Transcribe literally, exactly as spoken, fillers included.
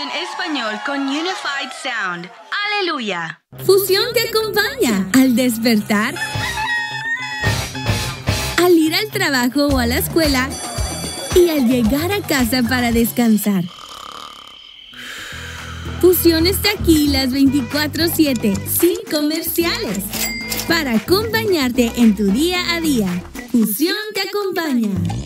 en español con Unified Sound. ¡Aleluya! Fusión te acompaña al despertar, al ir al trabajo o a la escuela y al llegar a casa para descansar. Fusión está aquí las veinticuatro siete, sin comerciales, para acompañarte en tu día a día. Fusión te acompaña.